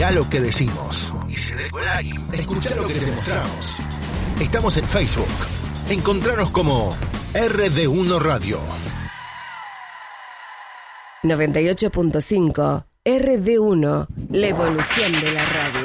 Mirá lo que decimos. Y si dejo like, escuchá lo que te mostramos. Estamos en Facebook. Encontranos como RD1 Radio. 98.5 RD1, la evolución de la radio.